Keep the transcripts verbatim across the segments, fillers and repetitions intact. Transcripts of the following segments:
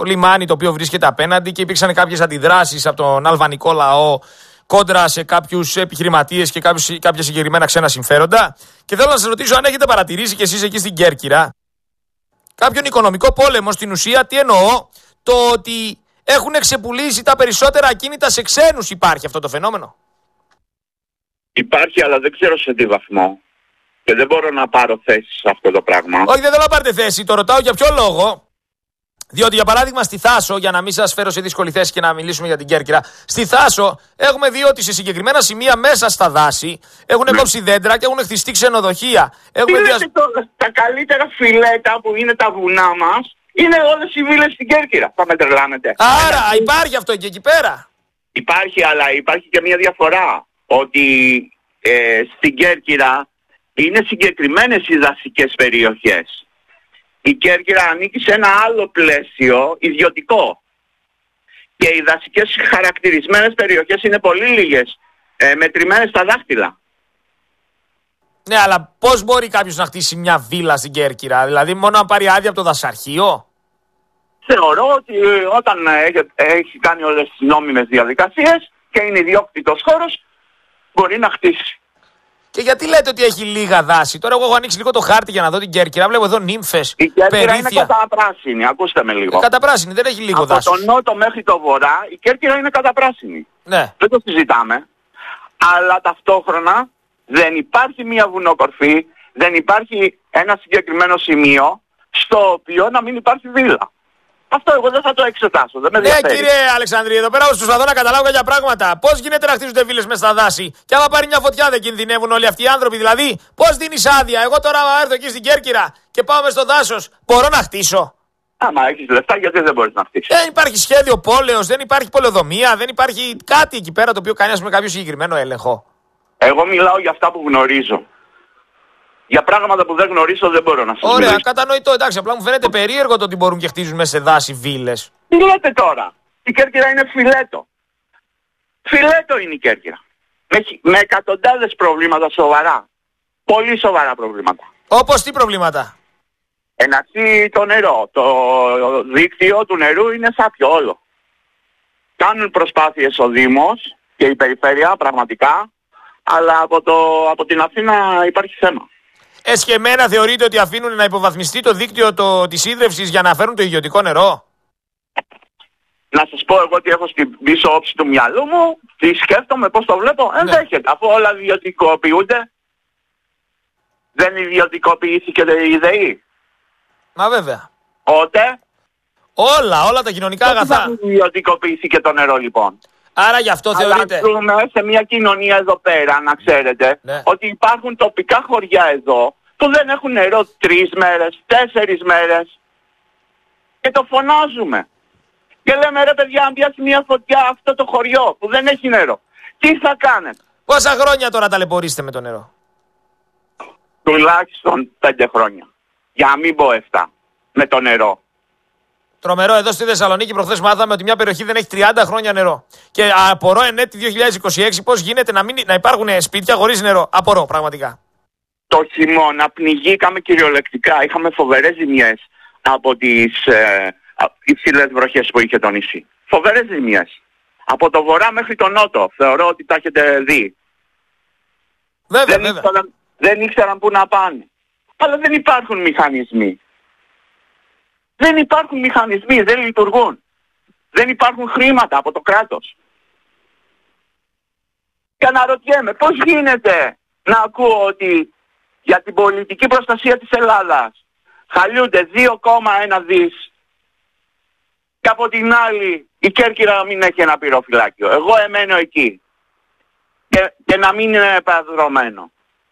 λιμάνι το οποίο βρίσκεται απέναντι και υπήρξαν κάποιες αντιδράσεις από τον αλβανικό λαό κόντρα σε κάποιους επιχειρηματίες και κάποιους, κάποια συγκεκριμένα ξένα συμφέροντα. Και θέλω να σας ρωτήσω αν έχετε παρατηρήσει κι εσείς εκεί στην Κέρκυρα κάποιον οικονομικό πόλεμο. Στην ουσία, τι εννοώ, το ότι έχουν ξεπουλήσει τα περισσότερα ακίνητα σε ξένους. Υπάρχει αυτό το φαινόμενο? Υπάρχει, αλλά δεν ξέρω σε τι βαθμό. Και δεν μπορώ να πάρω θέση σε αυτό το πράγμα. Όχι, δεν θέλω να πάρετε θέση. Το ρωτάω για ποιο λόγο. Διότι, για παράδειγμα, στη Θάσο, για να μην σας φέρω σε δύσκολη θέση και να μιλήσουμε για την Κέρκυρα, στη Θάσο έχουμε δει ότι σε συγκεκριμένα σημεία μέσα στα δάση έχουν ναι. κόψει δέντρα και έχουν χτιστεί ξενοδοχεία. Έχουμε δια... τώρα, τα καλύτερα φιλέτα που είναι τα βουνά μας είναι όλες οι βίλες στην Κέρκυρα. Θα με τρελάνετε. Άρα, Ένα... υπάρχει αυτό και εκεί πέρα. Υπάρχει, αλλά υπάρχει και μια διαφορά. Ότι ε, στην Κέρκυρα είναι συγκεκριμένες οι δασικές περιοχές. Η Κέρκυρα ανήκει σε ένα άλλο πλαίσιο ιδιωτικό. Και οι δασικές χαρακτηρισμένες περιοχές είναι πολύ λίγες, ε, μετρημένες στα δάχτυλα. Ναι, αλλά πώς μπορεί κάποιος να χτίσει μια βίλα στην Κέρκυρα? Δηλαδή μόνο να πάρει άδεια από το δασαρχείο? Θεωρώ ότι ε, όταν έχει, έχει κάνει όλες τις νόμιμες διαδικασίες και είναι ιδιόκτητος χώρος, μπορεί να χτίσει. Και γιατί λέτε ότι έχει λίγα δάση? Τώρα εγώ έχω ανοίξει λίγο το χάρτη για να δω την Κέρκυρα. Βλέπω εδώ νύμφες, η Κέρκυρα περίθια. Είναι καταπράσινη, ακούστε με λίγο. Ε, καταπράσινη, δεν έχει λίγο δάση. Από τον νότο μέχρι το βορρά η Κέρκυρα είναι καταπράσινη. Ναι. Δεν το συζητάμε. Αλλά ταυτόχρονα δεν υπάρχει μια βουνοκορφή, δεν υπάρχει ένα συγκεκριμένο σημείο στο οποίο να μην υπάρχει βίλα. Αυτό εγώ δεν θα το εξετάσω. Δεν με ναι, ενδιαφέρει. Κύριε Αλεξανδρή, εδώ πέρα προσπαθώ να καταλάβω κάποια πράγματα. Πώς γίνεται να χτίζονται βίλες μέσα στα δάση? Και άμα πάρει μια φωτιά δεν κινδυνεύουν όλοι αυτοί οι άνθρωποι? Δηλαδή, πώς δίνεις άδεια? Εγώ τώρα, άμα έρθω εκεί στην Κέρκυρα και πάω μες στο δάσος, μπορώ να χτίσω? Άμα έχεις λεφτά, γιατί δεν μπορείς να χτίσεις? Δεν υπάρχει σχέδιο πόλεως, δεν υπάρχει πολεοδομία, δεν υπάρχει κάτι εκεί πέρα το οποίο κάνει, ας πούμε, κάποιο συγκεκριμένο έλεγχο. Εγώ μιλάω για αυτά που γνωρίζω. Για πράγματα που δεν γνωρίζω δεν μπορώ να σας Ωραία, μιλήσω. κατανοητό. Εντάξει, απλά μου φαίνεται περίεργο το ότι μπορούν και χτίζουν μέσα σε δάση βίλες. Τι λέτε τώρα? Η Κέρκυρα είναι φιλέτο. Φιλέτο είναι η Κέρκυρα. Με, με εκατοντάδες προβλήματα σοβαρά. Πολύ σοβαρά προβλήματα. Όπως τι προβλήματα? Εναρχή το νερό. Το δίκτυο του νερού είναι σάπιο όλο. Κάνουν προσπάθειες ο Δήμος και η Περιφέρεια πραγματικά, αλλά από, το, από την Αθήνα υπάρχει θέμα. Εσχεμένα θεωρείτε ότι αφήνουν να υποβαθμιστεί το δίκτυο το, της ίδρευσης για να φέρουν το ιδιωτικό νερό? Να σας πω εγώ τι έχω στην πίσω όψη του μυαλού μου, τι σκέφτομαι, πώς το βλέπω. Ναι. Ενδέχεται, αφού όλα ιδιωτικοποιούνται. Δεν ιδιωτικοποιήθηκε η ΔΕΗ? Μα βέβαια. Ότε. Όλα, όλα τα κοινωνικά αγαθά. Δεν ιδιωτικοποιήθηκε το νερό λοιπόν. Άρα γι' αυτό θεωρείτε? Αλλά ζούμε σε μια κοινωνία εδώ πέρα, να ξέρετε, ναι. ότι υπάρχουν τοπικά χωριά εδώ που δεν έχουν νερό τρεις μέρες, τέσσερις μέρες. Και το φωνάζουμε. Και λέμε ρε παιδιά, αν πιάσει μια φωτιά αυτό το χωριό που δεν έχει νερό, τι θα κάνετε? Πόσα χρόνια τώρα ταλαιπωρείστε με το νερό? Τουλάχιστον πέντε χρόνια. Για να μην πω εφτά. Με το νερό. Τρομερό, εδώ στη Θεσσαλονίκη προχθές μάθαμε ότι μια περιοχή δεν έχει τριάντα χρόνια νερό. Και απορώ εν έτη δύο χιλιάδες είκοσι έξι πώς γίνεται να, μην, να υπάρχουν σπίτια χωρίς νερό. Απορώ πραγματικά. Το χειμώνα πνιγήκαμε κυριολεκτικά. Είχαμε φοβερές ζημιές από τις ε, υψηλές βροχές που είχε το νησί. Φοβερές ζημιές. Από το βορρά μέχρι το νότο. Θεωρώ ότι τα έχετε δει. Βέβαια, δεν, βέβαια. Ήξεραν, δεν ήξεραν πού να πάνε. Αλλά δεν υπάρχουν μηχανισμοί. Δεν υπάρχουν μηχανισμοί, δεν λειτουργούν. Δεν υπάρχουν χρήματα από το κράτος. Και αναρωτιέμαι πώς γίνεται να ακούω ότι για την πολιτική προστασία της Ελλάδας χαλιούνται δύο κόμμα ένα δις και από την άλλη η Κέρκυρα να μην έχει ένα πυροφυλάκιο. Εγώ εμένω εκεί και, και να μην είναι επαδρομένο.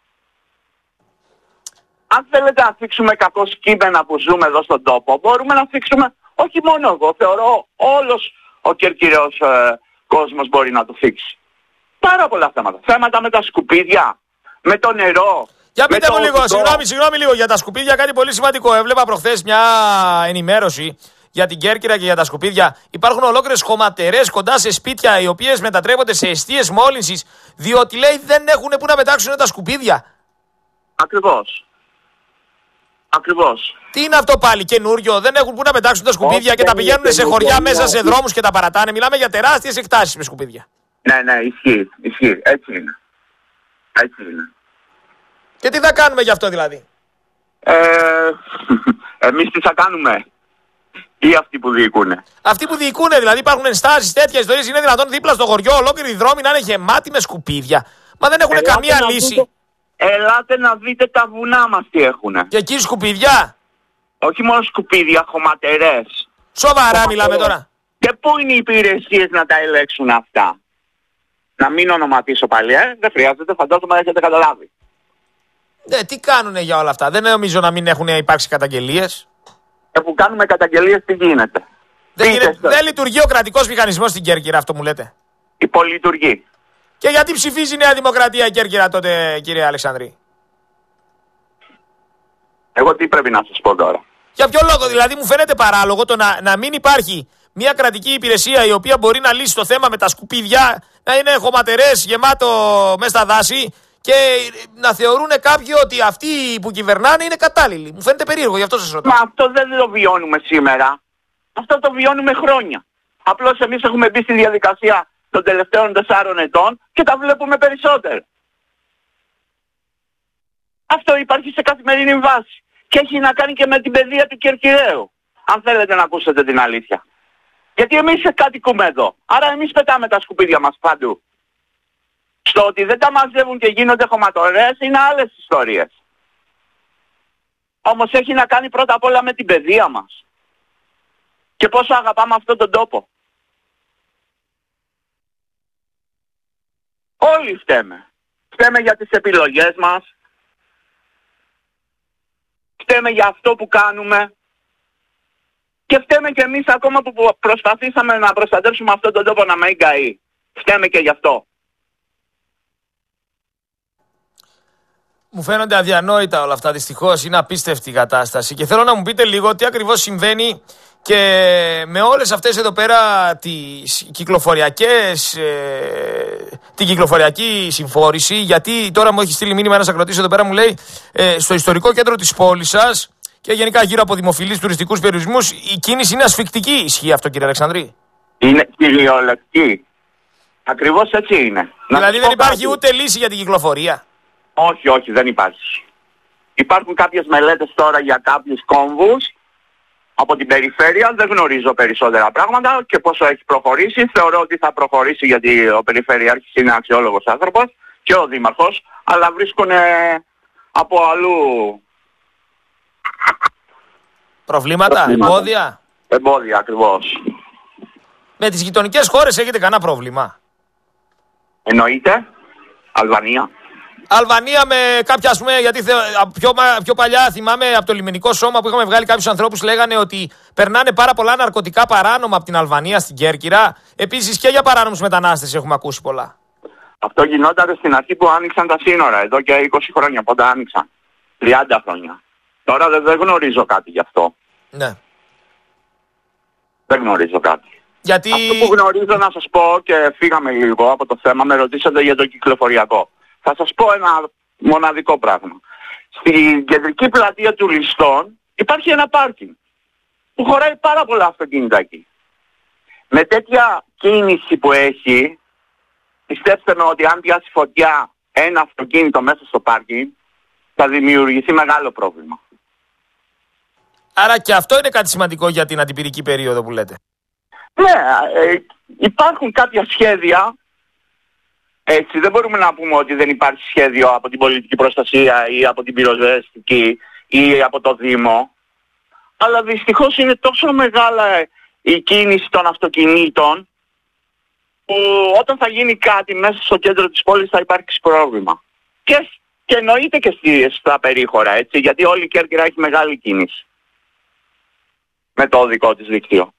Αν θέλετε να θίξουμε κακό κείμενα που ζούμε εδώ στον τόπο, μπορούμε να θίξουμε, όχι μόνο εγώ, θεωρώ όλος ο κερκυραίος ε, κόσμος μπορεί να το θίξει. Πάρα πολλά θέματα. Θέματα με τα σκουπίδια, με το νερό. Για πείτε μου το... λίγο, συγγνώμη, συγγνώμη λίγο για τα σκουπίδια, κάτι πολύ σημαντικό. Έβλεπα προχθές μια ενημέρωση για την Κέρκυρα και για τα σκουπίδια. Υπάρχουν ολόκληρες χωματερές κοντά σε σπίτια οι οποίες μετατρέπονται σε εστίες μόλυνσης, διότι λέει δεν έχουν που να πετάξουν τα σκουπίδια. Ακριβώς. Ακριβώς. Τι είναι αυτό πάλι, καινούριο, δεν έχουν που να πετάξουν τα σκουπίδια Όχι, και τα δεν πηγαίνουν είναι σε χωριά καινούριο. μέσα σε δρόμους και τα παρατάνε. Μιλάμε για τεράστιες εκτάσεις με σκουπίδια. Ναι, ναι, ισχύει, ισχύει. Έτσι είναι. Έτσι είναι. Και τι θα κάνουμε γι' αυτό δηλαδή? Ε, εμείς τι θα κάνουμε? Ή αυτοί που διοικούνε? Αυτοί που διοικούνε, δηλαδή υπάρχουν ενστάσεις, τέτοια ιστορίες. Είναι δυνατόν δίπλα στο χωριό ολόκληροι δρόμοι να είναι γεμάτοι με σκουπίδια? Μα δεν έχουν Ελάτε καμία να λύση. δείτε, ελάτε να δείτε τα βουνά μας τι έχουνε. Και εκεί σκουπίδια. Όχι μόνο σκουπίδια, χωματερές. Σοβαρά μιλάμε τώρα. Και πού είναι οι υπηρεσίες να τα ελέγξουν αυτά? Να μην ονοματίσω πάλι, ε. Δεν χρειάζεται, φαντάζομαι έχετε καταλάβει. Ναι, τι κάνουνε για όλα αυτά? Δεν νομίζω να μην έχουν υπάρξει καταγγελίες. Και που κάνουμε καταγγελίες τι γίνεται? Δεν, Τι γίνεται, είστε? δεν λειτουργεί ο κρατικός μηχανισμός στην Κέρκυρα, αυτό μου λέτε. Υπολειτουργεί. Και γιατί ψηφίζει η Νέα Δημοκρατία η Κέρκυρα τότε, κύριε Αλεξανδρή? Εγώ τι πρέπει να σας πω τώρα? Για ποιο λόγο δηλαδή? Μου φαίνεται παράλογο το να, να μην υπάρχει μια κρατική υπηρεσία η οποία μπορεί να λύσει το θέμα με τα σκουπίδια, να είναι χωματερές γεμάτο μέσα στα δάση και να θεωρούν κάποιοι ότι αυτοί που κυβερνάνε είναι κατάλληλοι. Μου φαίνεται περίεργο, γι' αυτό σας ρωτάω. Μα αυτό δεν το βιώνουμε σήμερα. Αυτό το βιώνουμε χρόνια. Απλώς εμείς έχουμε μπει στη διαδικασία των τελευταίων τεσσάρων ετών και τα βλέπουμε περισσότερο. Αυτό υπάρχει σε καθημερινή βάση. Και έχει να κάνει και με την παιδεία του Κερκυραίου. Αν θέλετε να ακούσετε την αλήθεια. Γιατί εμείς κατοικούμε εδώ. Άρα εμείς πετάμε τα σκουπίδια μας παντού. Στο ότι δεν τα μαζεύουν και γίνονται χωματορές είναι άλλες ιστορίες. Όμως έχει να κάνει πρώτα απ' όλα με την παιδεία μας. Και πόσο αγαπάμε αυτόν τον τόπο. Όλοι φταίμε. Φταίμε για τις επιλογές μας. Φταίμε για αυτό που κάνουμε. Και φταίμε και εμείς ακόμα που προσπαθήσαμε να προστατεύσουμε αυτόν τον τόπο να μην καεί. Φταίμε και γι' αυτό. Μου φαίνονται αδιανόητα όλα αυτά, δυστυχώς. Είναι απίστευτη η κατάσταση. Και θέλω να μου πείτε λίγο τι ακριβώς συμβαίνει και με όλες αυτές εδώ πέρα τις κυκλοφοριακές, ε, την κυκλοφοριακή συμφόρηση. Γιατί τώρα μου έχει στείλει μήνυμα ένας ακροτής εδώ πέρα, μου λέει ε, στο ιστορικό κέντρο της πόλης σας και γενικά γύρω από δημοφιλείς τουριστικούς περιορισμούς η κίνηση είναι ασφικτική. Ισχύει αυτό, κύριε Αλεξανδρή? Είναι κυριολεκτική. Ακριβώς έτσι είναι. Δηλαδή δεν υπάρχει ούτε λύση για την κυκλοφορία? Όχι, όχι, δεν υπάρχει. Υπάρχουν κάποιες μελέτες τώρα για κάποιους κόμβους από την περιφέρεια. Δεν γνωρίζω περισσότερα πράγματα και πόσο έχει προχωρήσει. Θεωρώ ότι θα προχωρήσει γιατί ο περιφερειάρχης είναι αξιόλογος άνθρωπος και ο δήμαρχος, αλλά βρίσκουν από αλλού προβλήματα, προβλήματα. εμπόδια. Εμπόδια ακριβώς. Με τις γειτονικές χώρες έχετε κανένα πρόβλημα? Εννοείται Αλβανία. Αλβανία με κάποια, ας πούμε, γιατί θε, πιο, πιο παλιά θυμάμαι από το λιμενικό σώμα που είχαμε βγάλει κάποιους ανθρώπους, λέγανε ότι περνάνε πάρα πολλά ναρκωτικά παράνομα από την Αλβανία στην Κέρκυρα. Επίσης και για παράνομους μετανάστες έχουμε ακούσει πολλά. Αυτό γινόταν στην αρχή που άνοιξαν τα σύνορα, εδώ και είκοσι χρόνια, πότε άνοιξαν. τριάντα χρόνια. Τώρα δεν, δεν γνωρίζω κάτι γι' αυτό. Ναι. Δεν γνωρίζω κάτι. Γιατί... Αυτό που γνωρίζω να σας πω και φύγαμε λίγο από το θέμα, με ρωτήσατε για το κυκλοφοριακό. Θα σας πω ένα μοναδικό πράγμα. Στην κεντρική πλατεία του Ληστών υπάρχει ένα πάρκινγκ που χωράει πάρα πολλά αυτοκίνητα εκεί. Με τέτοια κίνηση που έχει, πιστέψτε με ότι αν πιάσει φωτιά ένα αυτοκίνητο μέσα στο πάρκινγκ, θα δημιουργηθεί μεγάλο πρόβλημα. Άρα και αυτό είναι κάτι σημαντικό για την αντιπυρική περίοδο που λέτε. Ναι, ε, υπάρχουν κάποια σχέδια. Έτσι, δεν μπορούμε να πούμε ότι δεν υπάρχει σχέδιο από την πολιτική προστασία ή από την πυροσβεστική ή από το Δήμο. Αλλά δυστυχώς είναι τόσο μεγάλα η κίνηση των αυτοκινήτων που όταν θα γίνει κάτι μέσα στο κέντρο της πόλης θα υπάρξει πρόβλημα. Και, και εννοείται και στα περίχωρα, έτσι, γιατί όλη η Κέρκυρα έχει μεγάλη κίνηση με το δικό της δίκτυο.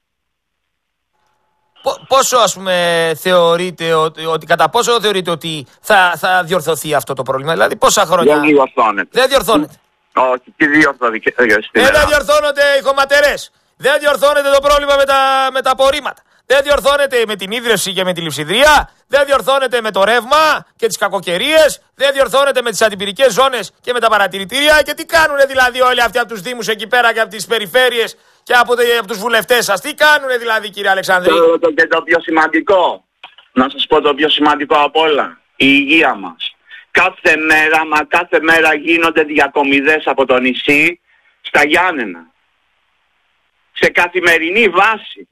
Πόσο, ας πούμε, θεωρείτε ότι, ότι κατά πόσο θεωρείτε ότι θα, θα διορθωθεί αυτό το πρόβλημα? Δηλαδή πόσα χρόνια? Δεν διορθώνεται. Δεν διορθώνεται. Όχι, τι διορθώθηκε. Δεν διορθώνονται οι χωματερές. Δεν διορθώνεται το πρόβλημα με τα, με τα απορρίμματα. δεν διορθώνεται με την ίδρυυση και με τη λειψιδρία, δεν διορθώνεται με το ρεύμα και τις κακοκαιρίες, δεν διορθώνεται με τις αντιπυρικές ζώνες και με τα παρατηρητήρια. Και τι κάνουνε δηλαδή όλοι αυτοί από τους δήμους εκεί πέρα και από τις περιφέρειες και από, από τους βουλευτές σας? Τι κάνουνε δηλαδή, κύριε Αλεξανδρή? Το, το, και το πιο σημαντικό, να σας πω το πιο σημαντικό απ' όλα, η υγεία μας. Κάθε μέρα, μα κάθε μέρα γίνονται διακομιδές από το νησί στα Γιάννενα. Σε καθημερινή βάση.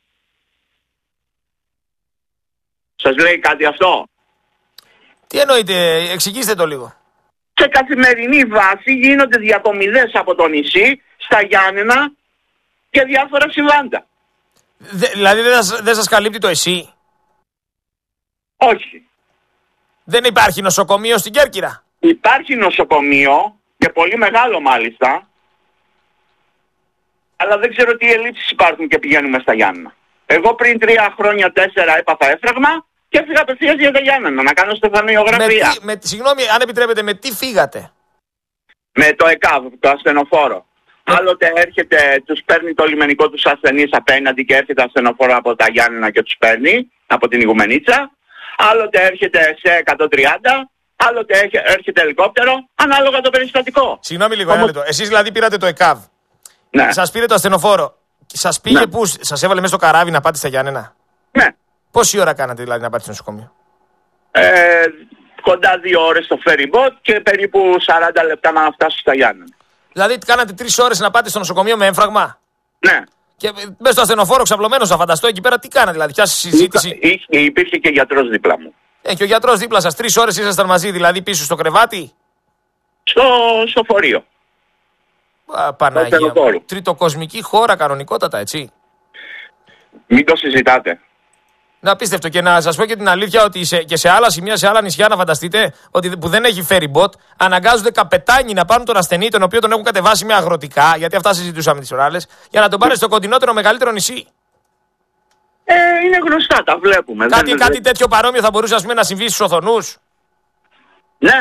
Σας λέει κάτι αυτό? Τι εννοείτε, εξηγήστε το λίγο. Σε καθημερινή βάση γίνονται διακομιδές από το νησί στα Γιάννενα και διάφορα συμβάντα. Δε, δηλαδή δεν σας, δεν σας καλύπτει το ΕΣΥ? Όχι. Δεν υπάρχει νοσοκομείο στην Κέρκυρα? Υπάρχει νοσοκομείο και πολύ μεγάλο μάλιστα, αλλά δεν ξέρω τι ελλείψεις υπάρχουν και πηγαίνουμε στα Γιάννενα. Εγώ πριν τρία χρόνια, τέσσερα έπαθα έφραγμα και έφυγα απευθείας για τα Γιάννενα να κάνω στεφανιογραφία. Με τι, με, συγγνώμη, αν επιτρέπετε, με τι φύγατε? Με το ΕΚΑΒ, το ασθενοφόρο. Με... Άλλοτε έρχεται, τους παίρνει το λιμενικό τους ασθενείς απέναντι και έρχεται ασθενοφόρο από τα Γιάννενα και τους παίρνει από την Ηγουμενίτσα. Άλλοτε έρχεται σε εκατόν τριάντα, άλλοτε έρχεται ελικόπτερο, ανάλογα το περιστατικό. Συγγνώμη λίγο, ένα λεπτό. Εσείς δηλαδή πήρατε το ΕΚΑΒ. Ναι. Σας πήρε το ασθενοφόρο. Σας πήγε ναι. πού? Σας έβαλε μέσα στο καράβι να πάτε στα Γιάννενα? Ναι. Πόση ώρα κάνατε δηλαδή να πάτε στο νοσοκομείο? Ε, κοντά δύο ώρες στο ferry boat και περίπου σαράντα λεπτά να φτάσω στα Γιάννενα. Δηλαδή κάνατε τρεις ώρες να πάτε στο νοσοκομείο με έμφραγμα? Ναι. Και μέσα στο ασθενοφόρο ξαπλωμένος, να φανταστώ εκεί πέρα τι κάνατε, δηλαδή, ποια συζήτηση? Είχε, υπήρχε και γιατρός δίπλα μου. Ε, και ο γιατρός δίπλα σας, τρεις ώρες ήσασταν μαζί, δηλαδή πίσω στο κρεβάτι? Στο, στο φορείο. Α, Παναγία μου. Τριτοκοσμική χώρα κανονικότατα, έτσι. Μην το συζητάτε. Να απίστευτο. Και να σας πω και την αλήθεια ότι σε, και σε άλλα σημεία, σε άλλα νησιά, να φανταστείτε ότι που δεν έχει ferry boat, αναγκάζονται καπετάνοι να πάρουν τον ασθενή, τον οποίο τον έχουν κατεβάσει με αγροτικά, γιατί αυτά συζητούσαμε τις ωράλες, για να τον πάρει στο κοντινότερο μεγαλύτερο νησί. Ε, είναι γνωστά, τα βλέπουμε. Κάτι, δεν, κάτι δεν... τέτοιο παρόμοιο θα μπορούσε, ας πούμε, να συμβεί στους Οθονούς? Ναι.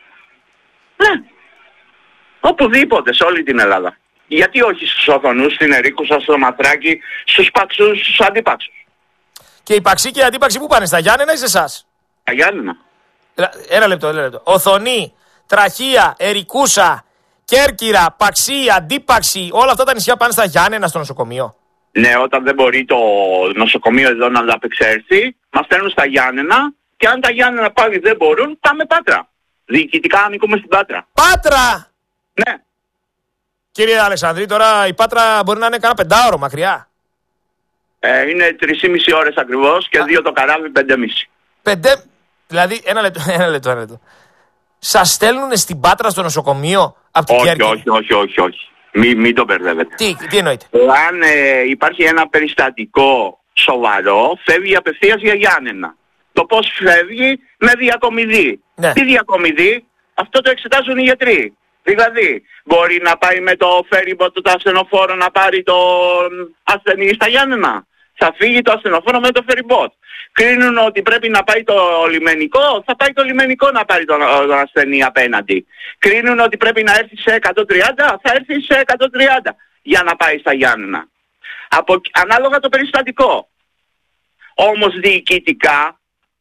Ναι. Οπουδήποτε, σε όλη την Ελλάδα. Γιατί όχι στους Οθονούς, στην Ερίκουσα, στο Μαθράκι, στους παξούς, στους αντίπαξους? Και οι παξοί και οι αντίπαξοι που πάνε, στα Γιάννενα ή σε εσάς? Στα Γιάννενα. Ένα λεπτό, ένα λεπτό. Οθονή, Τραχία, Ερικούσα, Κέρκυρα, Παξί, Αντίπαξη, όλα αυτά τα νησιά πάνε στα Γιάννενα στο νοσοκομείο? Ναι, όταν δεν μπορεί το νοσοκομείο εδώ να ανταπεξέλθει, μας στέλνουν στα Γιάννενα και αν τα Γιάννενα πάλι δεν μπορούν, πάμε Πάτρα. Διοικητικά ανήκουμε στην Πάτρα. Πάτρα! Ναι. Κύριε Αλεξανδρή, τώρα η Πάτρα μπορεί να είναι κάνα πεντάωρο μακριά. Ε, είναι τρεις και μισή ώρες ακριβώς και Α. δύο το καράβι, πέντε και μισή. Πέντε, δηλαδή, ένα λεπτό, ένα λεπτό, ένα λεπτό. Σας στέλνουνε στην Πάτρα στο νοσοκομείο από την Κέρκυρα? Όχι, όχι, όχι, όχι. Μην, μην το μπερδεύετε. Τι, τι εννοείτε? Αν ε, υπάρχει ένα περιστατικό σοβαρό, φεύγει απευθείας για Γιάννενα. Το πώς φεύγει? Με διακομιδή. Ναι. Τι διακομιδή? Αυτό το εξετάζουν οι γιατροί. Δηλαδή, μπορεί να πάει με το ferry boat το ασθενοφόρο να πάρει τον ασθενή στα Γιάννενα? Θα φύγει το ασθενοφόρο με το ferry boat. Κρίνουν ότι πρέπει να πάει το λιμενικό, θα πάει το λιμενικό να πάρει τον, τον ασθενή απέναντι. Κρίνουν ότι πρέπει να έρθει σε εκατόν τριάντα, θα έρθει σε εκατόν τριάντα για να πάει στα Γιάννενα. Από, ανάλογα το περιστατικό. Όμως διοικητικά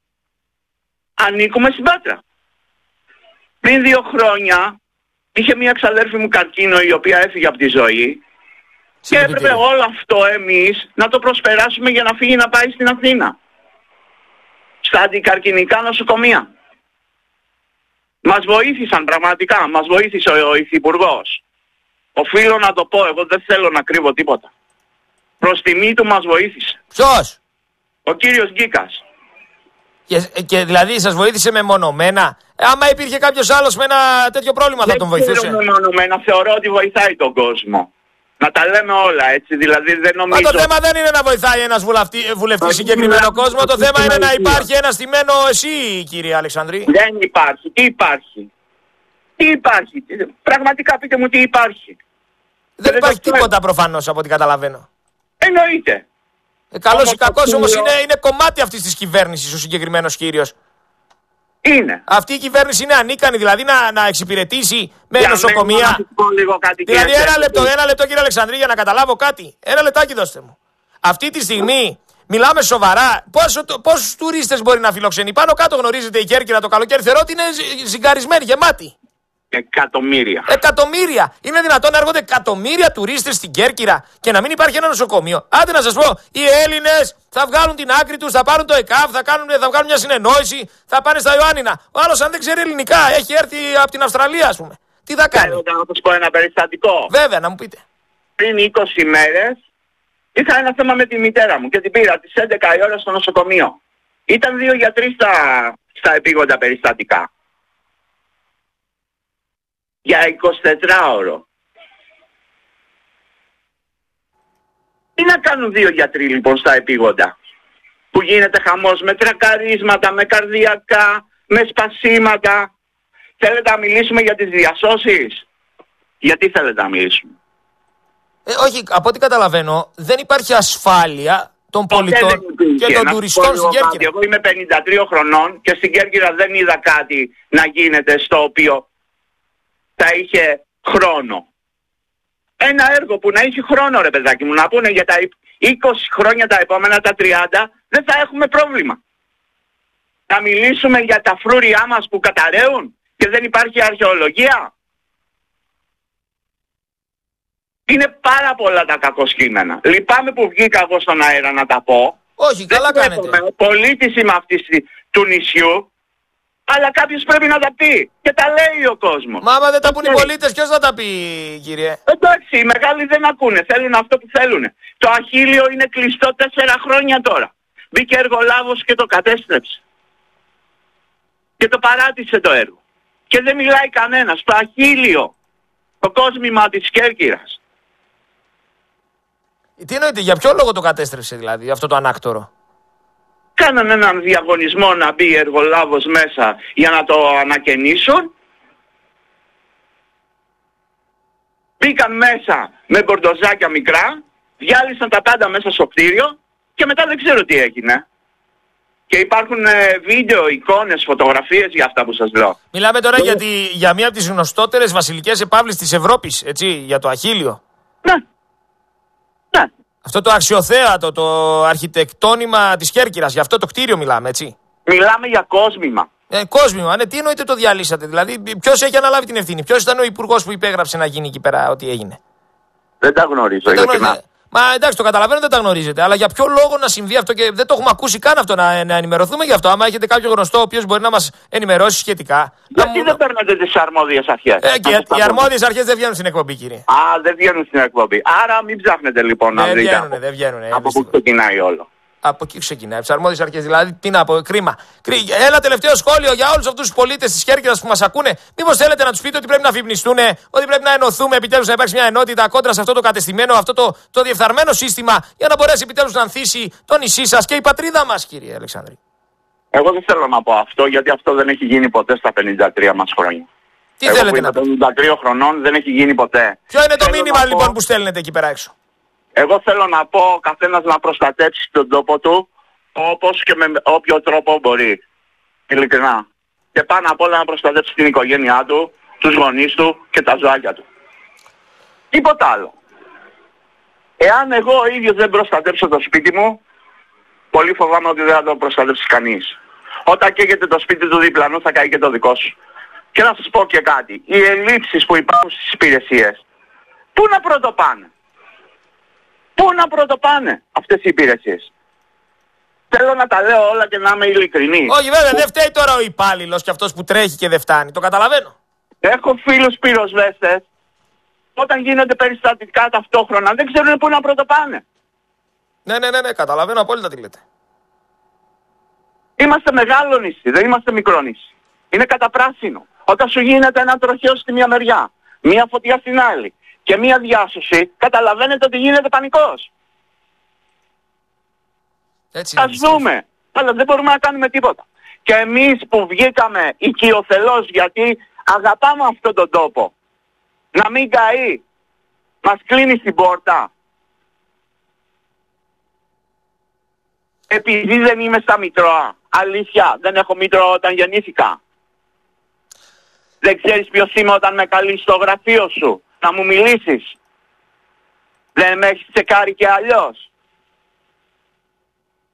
ανήκουμε στην Πάτρα. Πριν δύο χρόνια είχε μια ξαδέρφη μου καρκίνο η οποία έφυγε από τη ζωή και έπρεπε όλο αυτό εμείς να το προσπεράσουμε για να φύγει να πάει στην Αθήνα. Στα αντικαρκινικά νοσοκομεία. Μας βοήθησαν πραγματικά, μας βοήθησε ο, ο Υφυπουργός. Οφείλω να το πω, εγώ δεν θέλω να κρύβω τίποτα. Προς τιμή του μας βοήθησε. Ποιος? Ο κύριος Γκίκας. Και, και δηλαδή σας βοήθησε μεμονωμένα? Ε, άμα υπήρχε κάποιος άλλος με ένα τέτοιο πρόβλημα θα τον βοηθούσε? Δεν μεμονωμένα, θεωρώ ότι βοηθάει τον κόσμο. Να τα λέμε όλα, έτσι, δηλαδή δεν νομίζω... Μα το θέμα δεν είναι να βοηθάει ένας βουλευτής συγκεκριμένο κόσμο, το θέμα είναι να υπάρχει ένα στημένο εσύ, κύριε Αλεξανδρή. Δεν υπάρχει. Τι υπάρχει? Τι υπάρχει? Πραγματικά πείτε μου τι υπάρχει. Δεν, δεν υπάρχει τίποτα προφανώς από ό,τι καταλαβαίνω. Εννοείται. Ε, καλός ή κακός όμως είναι, είναι κομμάτι αυτής της κυβέρνησης ο συγκεκριμένος κύριος. Είναι. Αυτή η κυβέρνηση είναι ανίκανη δηλαδή να, να εξυπηρετήσει με για νοσοκομεία. Λίγο κάτι, δηλαδή ένα λεπτό, ένα λεπτό κύριε Αλεξανδρή για να καταλάβω κάτι. Ένα λεπτάκι δώστε μου. Αυτή τη στιγμή Μιλάμε σοβαρά. Πόσους τουρίστες μπορεί να φιλοξενεί? Πάνω κάτω γνωρίζετε η Κέρκυρα το καλοκαίρι. Θεωρώ ότι είναι ζυγκαρισμένη, γεμάτη. Εκατομμύρια. Εκατομμύρια. Είναι δυνατόν να έρχονται εκατομμύρια τουρίστες στην Κέρκυρα και να μην υπάρχει ένα νοσοκομείο? Άντε να σας πω, οι Έλληνες θα βγάλουν την άκρη τους, θα πάρουν το ΕΚΑΒ, θα, κάνουν, θα βγάλουν μια συνεννόηση, θα πάνε στα Ιωάννινα. Ο άλλος, αν δεν ξέρει ελληνικά, έχει έρθει από την Αυστραλία, ας πούμε. Τι θα κάνει? Θέλω να σας πω ένα περιστατικό. Βέβαια, να μου πείτε. Πριν είκοσι μέρες είχα ένα θέμα με τη μητέρα μου και την πήρα τις έντεκα η ώρα στο νοσοκομείο. Ήταν δύο γιατροί στα, στα επίγοντα περιστατικά. Για εικοσιτετράωρο. Τι να κάνουν δύο γιατροί λοιπόν στα επίγοντα? Που γίνεται χαμός με τρακαρίσματα, με καρδιακά, με σπασίματα. Θέλετε να μιλήσουμε για τις διασώσεις? Γιατί θέλετε να μιλήσουμε? Ε, όχι, από ό,τι καταλαβαίνω, δεν υπάρχει ασφάλεια των πολιτών και των τουριστών στην Κέρκυρα. Εγώ είμαι πενήντα τρία χρονών και στην Κέρκυρα δεν είδα κάτι να γίνεται στο οποίο θα είχε χρόνο. Ένα έργο που να έχει χρόνο, ρε παιδάκι μου, να πούνε για τα είκοσι χρόνια τα επόμενα, τα τριάντα, δεν θα έχουμε πρόβλημα. Να μιλήσουμε για τα φρούρια μας που καταραίουν και δεν υπάρχει αρχαιολογία. Είναι πάρα πολλά τα κακοσκήμενα. Λυπάμαι που βγήκα εγώ στον αέρα να τα πω. Όχι, καλά δεν κάνετε. Έχουμε πολίτης είμαι αυτής του νησιού, αλλά κάποιος πρέπει να τα πει. Και τα λέει ο κόσμος. Μα άμα δεν τα πούν οι πολίτες, ποιος θα τα πει, κύριε? Εντάξει, οι μεγάλοι δεν ακούνε. Θέλουν αυτό που θέλουν. Το Αχίλιο είναι κλειστό τέσσερα χρόνια τώρα. Μπήκε εργολάβος και το κατέστρεψε. Και το παράτησε το έργο. Και δεν μιλάει κανένας. Το Αχίλιο. Το κόσμημα της Κέρκυρας. Τι εννοείται, για ποιο λόγο το κατέστρεψε δηλαδή αυτό το ανάκτορο? Κάνανε έναν διαγωνισμό να μπει εργολάβος μέσα για να το ανακαινήσουν. Μπήκαν μέσα με μπορντοζάκια μικρά, διάλυσαν τα πάντα μέσα στο κτίριο και μετά δεν ξέρω τι έγινε. Και υπάρχουν ε, βίντεο, εικόνες, φωτογραφίες για αυτά που σας λέω. Μιλάμε τώρα για, τη, για μία από τις γνωστότερες βασιλικές επαύλεις της Ευρώπης, έτσι, για το Αχίλιο. Ναι. Ναι. Αυτό το αξιοθέατο, το αρχιτεκτόνημα της Κέρκυρας, για αυτό το κτίριο μιλάμε, έτσι. Μιλάμε για κόσμημα. Ε, κόσμημα, ναι, τι εννοείται το διαλύσατε? Δηλαδή, ποιος έχει αναλάβει την ευθύνη? Ποιος ήταν ο υπουργός που υπέγραψε να γίνει εκεί πέρα ό,τι έγινε? Δεν τα γνωρίζω. Δεν τα γνωρίζετε. Μα εντάξει, το καταλαβαίνω, δεν τα γνωρίζετε. Αλλά για ποιο λόγο να συμβεί αυτό και δεν το έχουμε ακούσει καν αυτό, να, να ενημερωθούμε γι' αυτό. Άμα έχετε κάποιο γνωστό ο οποίος μπορεί να μας ενημερώσει σχετικά. Γιατί μου... δεν παίρνετε τις αρμόδιες αρχές? Ε, και οι αρμόδιες αρχές δεν βγαίνουν στην εκπομπή, κύριε. Α, δεν βγαίνουν στην εκπομπή. Άρα μην ψάχνετε λοιπόν να βρείτε. Δεν βγαίνουν, δεν βγαίνουν. Από πού ξεκινάει όλο. Από εκεί ξεκινάει, από τις αρμόδιες αρχές. Δηλαδή, τι να πω, κρίμα. Ένα τελευταίο σχόλιο για όλους αυτούς τους πολίτες της Κέρκυρας που μας ακούνε. Μήπως θέλετε να τους πείτε ότι πρέπει να αφυπνιστούν, ότι πρέπει να ενωθούμε, επιτέλους να υπάρξει μια ενότητα κόντρα σε αυτό το κατεστημένο, αυτό το, το διεφθαρμένο σύστημα, για να μπορέσει επιτέλους να ανθίσει το νησί σας και η πατρίδα μας, κύριε Αλεξάνδρη? Εγώ δεν θέλω να πω αυτό, γιατί αυτό δεν έχει γίνει ποτέ στα πενήντα τρία μας χρόνια. Τι Εγώ θέλετε που να πείτε? πενήντα τρία χρονών δεν έχει γίνει ποτέ. Ποιο είναι το θέλω μήνυμα λοιπόν πω... που στέλνετε εκεί πέρα έξω? Εγώ θέλω να πω ο καθένας να προστατέψει τον τόπο του όπως και με όποιο τρόπο μπορεί. Ειλικρινά. Και πάνω απ' όλα να προστατέψει την οικογένειά του, τους γονείς του και τα ζωάκια του. Τίποτα άλλο. Εάν εγώ ο ίδιος δεν προστατέψω το σπίτι μου, πολύ φοβάμαι ότι δεν θα το προστατεύσει κανείς. Όταν καίγεται το σπίτι του διπλανού θα καεί και το δικό σου. Και να σας πω και κάτι. Οι ελλείψεις που υπάρχουν στις υπηρεσίες, πού να πρωτοπάνε? Πού να πρωτοπάνε αυτές οι υπηρεσίες? Θέλω να τα λέω όλα και να είμαι ειλικρινής. Όχι, βέβαια, δεν φταίει τώρα ο υπάλληλος και αυτός που τρέχει και δεν φτάνει. Το καταλαβαίνω. Έχω φίλους πυροσβέστες, όταν γίνονται περιστατικά ταυτόχρονα δεν ξέρουν πού να πρωτοπάνε. Ναι, ναι, ναι, ναι, καταλαβαίνω απόλυτα τι λέτε. Είμαστε μεγάλο νησί, δεν είμαστε μικρό νησί. Είναι καταπράσινο. Όταν σου γίνεται ένα τροχαίο στη μία μεριά, μία φωτιά στην άλλη και μία διάσωση, καταλαβαίνετε ότι γίνεται πανικός. Έτσι, ας δούμε. Αλλά δεν μπορούμε να κάνουμε τίποτα. Και εμείς που βγήκαμε οικειοθελώς, γιατί αγαπάμε αυτόν τον τόπο, να μην καεί, μας κλείνει στην πόρτα. Επειδή δεν είμαι στα Μητρώα. Αλήθεια, δεν έχω Μήτρωα όταν γεννήθηκα. Δεν ξέρεις ποιος είμαι όταν με καλείς στο γραφείο σου να μου μιλήσεις? Δεν με έχεις τσεκάρει και αλλιώς?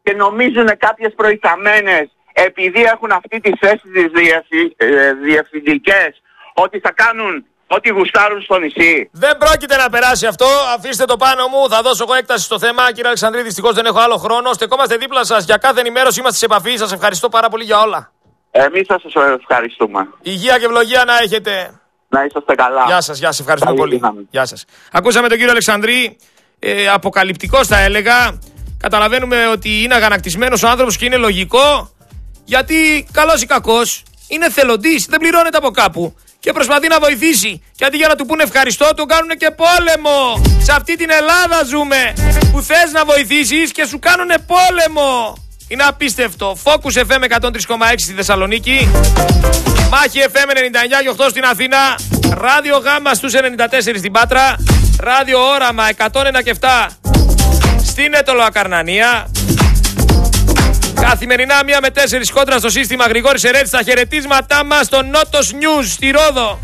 και νομίζουν κάποιες προϊσταμένες, επειδή έχουν αυτή τη θέση τις διευθυντικές, ότι θα κάνουν ό,τι γουστάρουν στο νησί. Δεν πρόκειται να περάσει αυτό. Αφήστε το πάνω μου. Θα δώσω εγώ έκταση στο θέμα. Κύριε Αλεξανδρίδη, δυστυχώς δεν έχω άλλο χρόνο. Στεκόμαστε δίπλα σας για κάθε ενημέρωση. Είμαστε σε επαφή. Σας ευχαριστώ πάρα πολύ για όλα. Εμείς σας ευχαριστούμε. Υγεία και ευλογία να έχετε. Να είσαστε καλά. Γεια σας, γεια σας. Ευχαριστούμε Καλή πολύ. δύναμη. Γεια σας. Ακούσαμε τον κύριο Αλεξανδρή. Ε, αποκαλυπτικός θα έλεγα. Καταλαβαίνουμε ότι είναι αγανακτισμένος ο άνθρωπος και είναι λογικό. Γιατί καλός ή κακός είναι θελοντής. Δεν πληρώνεται από κάπου. Και προσπαθεί να βοηθήσει. Και αντί για να του πούνε ευχαριστώ, τον κάνουν και πόλεμο. Σε αυτή την Ελλάδα ζούμε. Που θες να βοηθήσεις και σου κάνουν πόλεμο. Είναι απίστευτο. Focus εφ εμ εκατόν τρία κόμμα έξι στη Θεσσαλονίκη. Μάχη εφ εμ ενενήντα εννιά κόμμα οκτώ στην Αθήνα. Ράδιο Γάμα στους ενενήντα τέσσερα στην Πάτρα. Ράδιο Όραμα εκατόν ένα κόμμα επτά στην Αιτωλοακαρνανία. Καθημερινά μία με τέσσερις κόντρα στο σύστημα Γρηγόρης Ερέτης. Τα χαιρετίσματά μας στο Νότος News στη Ρόδο.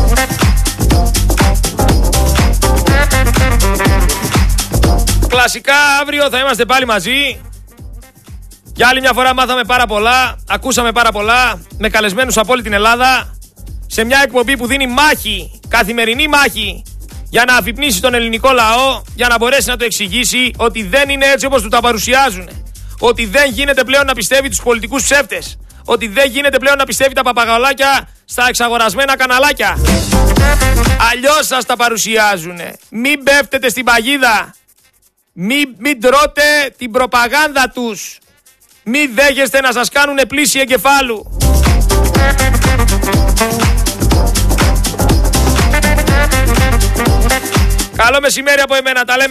Κλασικά αύριο θα είμαστε πάλι μαζί. Για άλλη μια φορά μάθαμε πάρα πολλά, ακούσαμε πάρα πολλά, με καλεσμένους από όλη την Ελλάδα. Σε μια εκπομπή που δίνει μάχη, καθημερινή μάχη, για να αφυπνίσει τον ελληνικό λαό, για να μπορέσει να το εξηγήσει ότι δεν είναι έτσι όπως του τα παρουσιάζουν. Ότι δεν γίνεται πλέον να πιστεύει τους πολιτικούς ψεύτες. Ότι δεν γίνεται πλέον να πιστεύει τα παπαγαλάκια στα εξαγορασμένα καναλάκια. Αλλιώς σας τα παρουσιάζουνε. Μην πέφτετε στην παγίδα. Μην, μην τρώτε την προπαγάνδα τους. Μην δέχεστε να σας κάνουνε πλήση εγκεφάλου. Καλό μεσημέρι από εμένα. Τα λέμε.